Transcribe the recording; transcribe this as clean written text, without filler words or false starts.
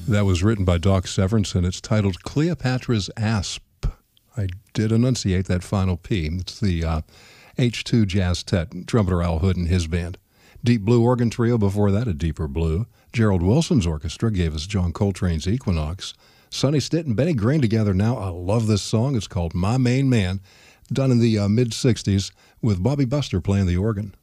That was written by Doc Severinsen. It's titled Cleopatra's Asp. I did enunciate that final P. It's the H2 Jazz Tet, trumpeter Al Hood and his band. Deep Blue Organ Trio before that, A Deeper Blue. Gerald Wilson's orchestra gave us John Coltrane's Equinox. Sonny Stitt and Benny Green together now. I love this song. It's called My Main Man, done in the mid-'60s with Bobby Buster playing the organ.